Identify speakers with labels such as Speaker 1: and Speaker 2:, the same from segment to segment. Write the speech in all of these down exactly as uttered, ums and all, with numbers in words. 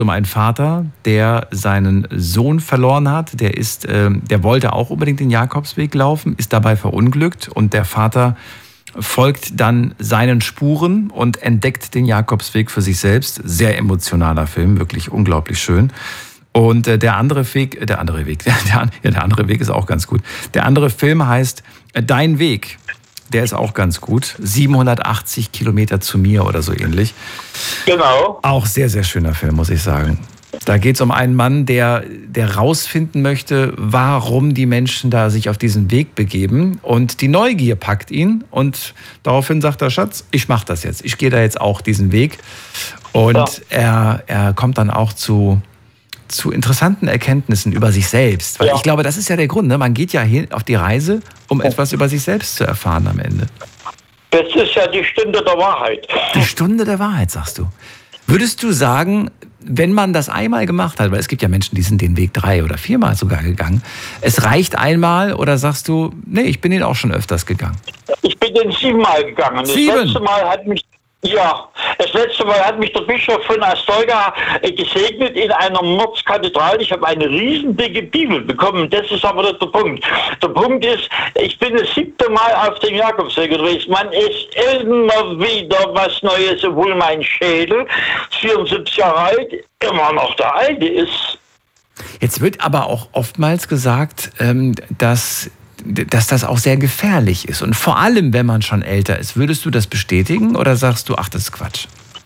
Speaker 1: Um einen Vater, der seinen Sohn verloren hat. Der ist, äh, der wollte auch unbedingt den Jakobsweg laufen, ist dabei verunglückt und der Vater folgt dann seinen Spuren und entdeckt den Jakobsweg für sich selbst. Sehr emotionaler Film, wirklich unglaublich schön. Und äh, der andere Weg, der andere Weg, der, der, ja, der andere Weg ist auch ganz gut. Der andere Film heißt äh, Dein Weg. Der ist auch ganz gut. siebenhundertachtzig Kilometer zu mir oder so ähnlich.
Speaker 2: Genau.
Speaker 1: Auch sehr, sehr schöner Film, muss ich sagen. Da geht es um einen Mann, der, der rausfinden möchte, warum die Menschen da sich auf diesen Weg begeben. Und die Neugier packt ihn. Und daraufhin sagt er, Schatz, ich mache das jetzt. Ich gehe da jetzt auch diesen Weg. Und ja. er, er kommt dann auch zu... zu interessanten Erkenntnissen über sich selbst. Weil ja. ich glaube, das ist ja der Grund. Ne? Man geht ja hin auf die Reise, um etwas über sich selbst zu erfahren am Ende.
Speaker 2: Das ist ja die Stunde der Wahrheit.
Speaker 1: Die Stunde der Wahrheit, sagst du. Würdest du sagen, wenn man das einmal gemacht hat, weil es gibt ja Menschen, die sind den Weg drei oder viermal sogar gegangen, es reicht einmal oder sagst du, nee, ich bin den auch schon öfters gegangen?
Speaker 2: Ich bin den siebenmal gegangen.
Speaker 1: Sieben?
Speaker 2: Das letzte Mal hat mich Ja, das letzte Mal hat mich der Bischof von Astorga gesegnet in einer Mordskathedrale. Ich habe eine riesendicke Bibel bekommen. Das ist aber nicht der Punkt. Der Punkt ist, ich bin das siebte Mal auf dem Jakobsweg unterwegs. Man ist immer wieder was Neues, obwohl mein Schädel, vierundsiebzig Jahre alt, immer noch der alte ist.
Speaker 1: Jetzt wird aber auch oftmals gesagt, dass... dass das auch sehr gefährlich ist. Und vor allem, wenn man schon älter ist. Würdest du das bestätigen oder sagst du, ach, das ist Quatsch?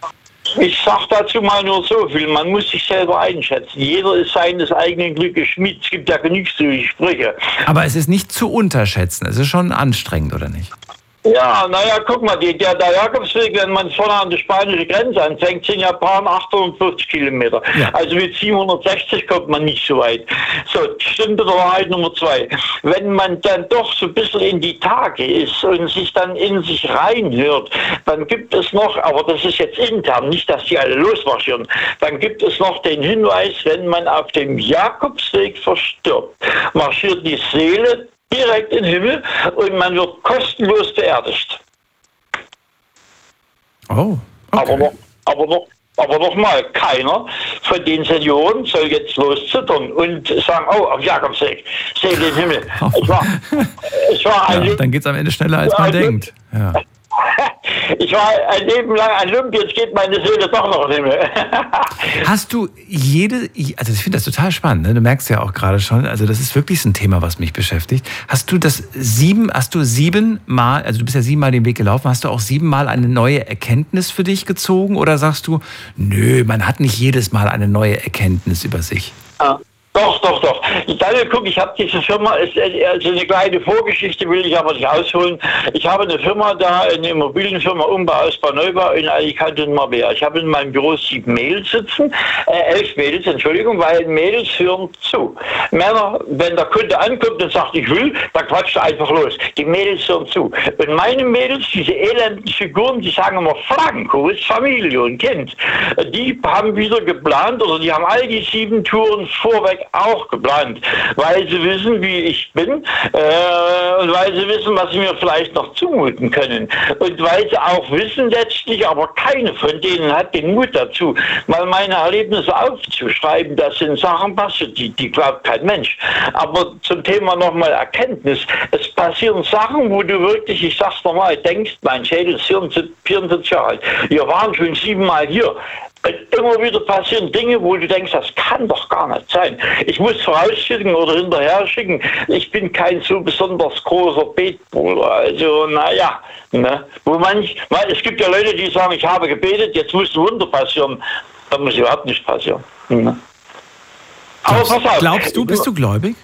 Speaker 2: Ich sag dazu mal nur so viel. Man muss sich selber einschätzen. Jeder ist seines eigenen Glückes Schmied. Es gibt ja genug solche Sprüche.
Speaker 1: Aber es ist nicht zu unterschätzen. Es ist schon anstrengend, oder nicht?
Speaker 2: Ja, naja, guck mal, die, der, der Jakobsweg, wenn man vorne an der spanischen Grenze anfängt, sind ja ein paar achthundertfünfzig Kilometer. Ja. Also mit siebenhundertsechzig kommt man nicht so weit. So, Stunde der Wahrheit Nummer zwei. Wenn man dann doch so ein bisschen in die Tage ist und sich dann in sich reinhört, dann gibt es noch, aber das ist jetzt intern, nicht, dass die alle losmarschieren, dann gibt es noch den Hinweis, wenn man auf dem Jakobsweg verstirbt, marschiert die Seele direkt in den Himmel und man wird kostenlos beerdigt.
Speaker 1: Oh, okay.
Speaker 2: Aber noch, aber noch, aber noch mal, keiner von den Senioren soll jetzt loszittern und sagen, oh, auf Jakobsweg, sehe den Himmel. Ich war, ich war ein
Speaker 1: ja, dann geht es am Ende schneller, als man denkt. Ja.
Speaker 2: Ich war ein Leben lang ein Lump, jetzt geht meine Seele doch noch in den Himmel.
Speaker 1: Hast du jede, also ich finde das total spannend, ne? Du merkst ja auch gerade schon, also das ist wirklich ein Thema, was mich beschäftigt. Hast du das sieben, hast du siebenmal, also du bist ja siebenmal den Weg gelaufen, hast du auch siebenmal eine neue Erkenntnis für dich gezogen oder sagst du, nö, man hat nicht jedes Mal eine neue Erkenntnis über sich?
Speaker 2: Ja. Doch, doch, doch. Daniel, guck, ich habe diese Firma, also eine kleine Vorgeschichte will ich aber nicht ausholen. Ich habe eine Firma da, eine Immobilienfirma, Umbau, Ausbau, Neubau in Alicante und Marbella. Ich habe in meinem Büro sieben Mädels sitzen, äh, elf Mädels, Entschuldigung, weil Mädels hören zu. Männer, wenn der Kunde ankommt und sagt, ich will, dann quatscht er einfach los. Die Mädels hören zu. Und meine Mädels, diese elenden Figuren, die sagen immer, Franco ist Familie und Kind. Die haben wieder geplant, oder die haben all die sieben Touren vorweg auch geplant, weil sie wissen, wie ich bin äh, und weil sie wissen, was sie mir vielleicht noch zumuten können und weil sie auch wissen letztlich, aber keine von denen hat den Mut dazu, mal meine Erlebnisse aufzuschreiben. Das sind Sachen passiert, die, die glaubt kein Mensch. Aber zum Thema nochmal Erkenntnis, es passieren Sachen, wo du wirklich, ich sag's nochmal, denkst, mein Schädel ist vierundsiebzig Jahre alt, wir waren schon siebenmal hier. Immer wieder passieren Dinge, wo du denkst, das kann doch gar nicht sein. Ich muss vorausschicken oder hinterher schicken, ich bin kein so besonders großer Betbruder. Also, naja, ne? Wo manch, es gibt ja Leute, die sagen, ich habe gebetet, jetzt muss ein Wunder passieren. Das muss überhaupt nicht passieren. Ne?
Speaker 1: Aber pass auf. Glaubst du, bist du gläubig?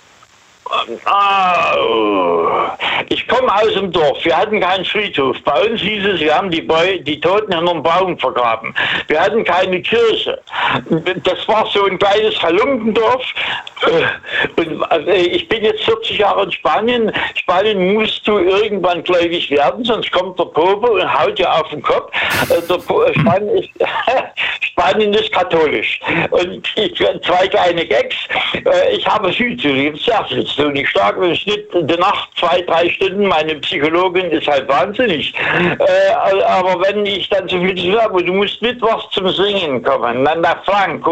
Speaker 2: Ich komme aus dem Dorf. Wir hatten keinen Friedhof. Bei uns hieß es, wir haben die, Beu die Toten hinter dem Baum vergraben. Wir hatten keine Kirche. Das war so ein kleines Halumpendorf. Und ich bin jetzt vierzig Jahre in Spanien. Spanien musst du irgendwann gläubig werden, sonst kommt der Pope und haut dir auf den Kopf. Spanien ist, Spanien ist katholisch. Und ich, zwei kleine Gags. Ich habe viel zu lieben, sehr viel zu tun. Ich schlage im Schnitt die Nacht zwei, drei Stunden. Meine Psychologin ist halt wahnsinnig. Äh, aber wenn ich dann so viel zu sagen habe, du musst mittwochs zum Singen kommen, dann nach Frank.